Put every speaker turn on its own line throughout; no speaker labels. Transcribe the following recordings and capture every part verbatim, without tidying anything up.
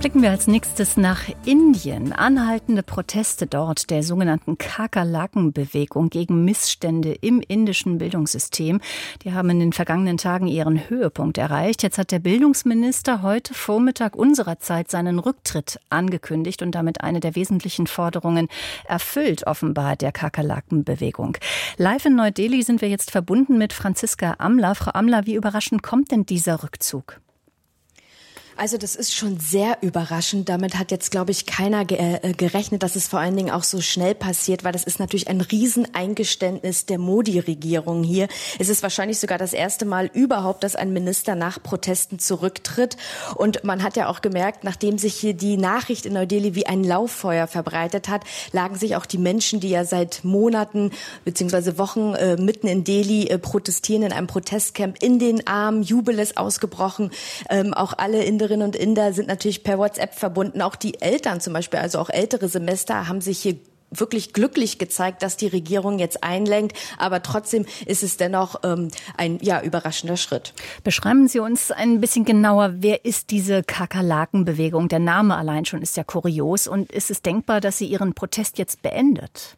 Blicken wir als nächstes nach Indien. Anhaltende Proteste dort der sogenannten Kakerlaken-Bewegung gegen Missstände im indischen Bildungssystem. Die haben in den vergangenen Tagen ihren Höhepunkt erreicht. Jetzt hat der Bildungsminister heute Vormittag unserer Zeit seinen Rücktritt angekündigt und damit eine der wesentlichen Forderungen erfüllt, offenbar der Kakerlaken-Bewegung. Live in Neu-Delhi sind wir jetzt verbunden mit Franziska Amler. Frau Amler, wie überraschend kommt denn dieser Rückzug?
Also das ist schon sehr überraschend. Damit hat jetzt, glaube ich, keiner ge- äh, gerechnet, dass es vor allen Dingen auch so schnell passiert, weil das ist natürlich ein Rieseneingeständnis der Modi-Regierung hier. Es ist wahrscheinlich sogar das erste Mal überhaupt, dass ein Minister nach Protesten zurücktritt. Und man hat ja auch gemerkt, nachdem sich hier die Nachricht in Neu-Delhi wie ein Lauffeuer verbreitet hat, lagen sich auch die Menschen, die ja seit Monaten bzw. Wochen äh, mitten in Delhi äh, protestieren, in einem Protestcamp, in den Armen. Jubel ist ausgebrochen. Ähm, auch alle in und Inder sind natürlich per WhatsApp verbunden. Auch die Eltern zum Beispiel, also auch ältere Semester, haben sich hier wirklich glücklich gezeigt, dass die Regierung jetzt einlenkt. Aber trotzdem ist es dennoch ähm, ein ja, überraschender Schritt.
Beschreiben Sie uns ein bisschen genauer, wer ist diese Kakerlaken-Bewegung? Der Name allein schon ist ja kurios. Und ist es denkbar, dass sie ihren Protest jetzt beendet?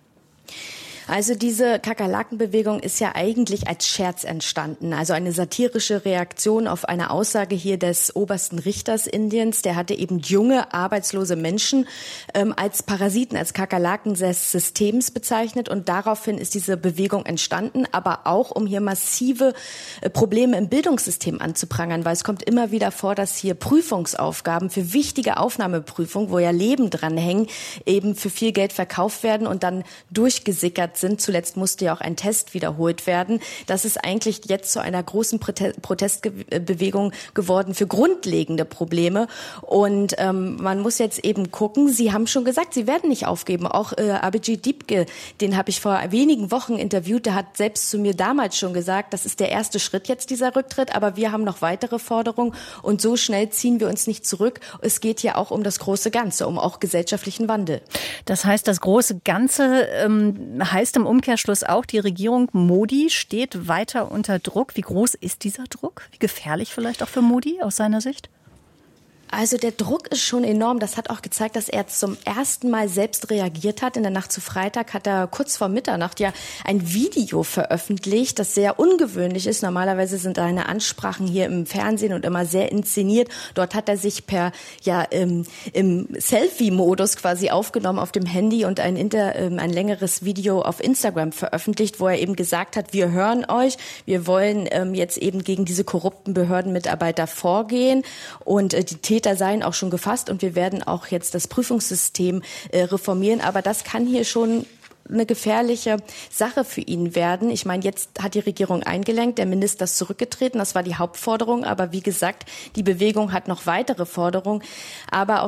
Also diese Kakerlaken-Bewegung ist ja eigentlich als Scherz entstanden, also eine satirische Reaktion auf eine Aussage hier des obersten Richters Indiens. Der hatte eben junge, arbeitslose Menschen ähm, als Parasiten, als Kakerlaken des Systems bezeichnet und daraufhin ist diese Bewegung entstanden, aber auch um hier massive äh, Probleme im Bildungssystem anzuprangern, weil es kommt immer wieder vor, dass hier Prüfungsaufgaben für wichtige Aufnahmeprüfungen, wo ja Leben dran hängen, eben für viel Geld verkauft werden und dann durchgesickert sind. Zuletzt musste ja auch ein Test wiederholt werden. Das ist eigentlich jetzt zu einer großen Protestbewegung geworden für grundlegende Probleme. Und ähm, man muss jetzt eben gucken, Sie haben schon gesagt, Sie werden nicht aufgeben. Auch äh, Abhijit Dipke, den habe ich vor wenigen Wochen interviewt, der hat selbst zu mir damals schon gesagt, das ist der erste Schritt jetzt, dieser Rücktritt, aber wir haben noch weitere Forderungen und so schnell ziehen wir uns nicht zurück. Es geht ja auch um das große Ganze, um auch gesellschaftlichen Wandel.
Das heißt, das große Ganze ähm, heißt im Umkehrschluss auch, die Regierung Modi steht weiter unter Druck. Wie groß ist dieser Druck? Wie gefährlich vielleicht auch für Modi aus seiner Sicht?
Also der Druck ist schon enorm. Das hat auch gezeigt, dass er zum ersten Mal selbst reagiert hat. In der Nacht zu Freitag hat er kurz vor Mitternacht ja ein Video veröffentlicht, das sehr ungewöhnlich ist. Normalerweise sind seine Ansprachen hier im Fernsehen und immer sehr inszeniert. Dort hat er sich per ja im, im Selfie-Modus quasi aufgenommen auf dem Handy und ein, Inter, ein längeres Video auf Instagram veröffentlicht, wo er eben gesagt hat, wir hören euch, wir wollen ähm, jetzt eben gegen diese korrupten Behördenmitarbeiter vorgehen und äh, die Täter seien auch schon gefasst und wir werden auch jetzt das Prüfungssystem äh, reformieren. Aber das kann hier schon eine gefährliche Sache für ihn werden. Ich meine, jetzt hat die Regierung eingelenkt, der Minister ist zurückgetreten, das war die Hauptforderung. Aber wie gesagt, die Bewegung hat noch weitere Forderungen. Aber